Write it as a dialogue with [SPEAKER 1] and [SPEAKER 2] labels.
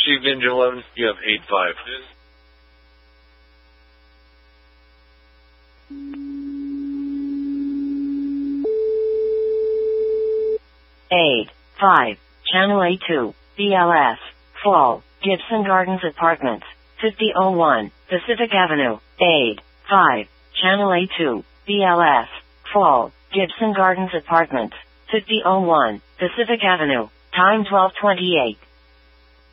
[SPEAKER 1] received engine 11. You have 8-5.
[SPEAKER 2] 8-5, Channel A2, BLS, Fall, Gibson Gardens Apartments, 5001, Pacific Avenue, 8-5, Channel A2, BLS, Fall, Gibson Gardens Apartments, 5001, Pacific Avenue, time 12:28.